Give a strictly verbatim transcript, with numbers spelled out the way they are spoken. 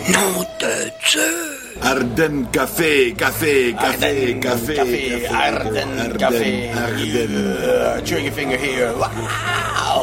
Nom de Dieu! Ardennes Café, café, café, Ardennes café, Café, café, Ardennes Café. Ardennes. Uh, trigger finger here.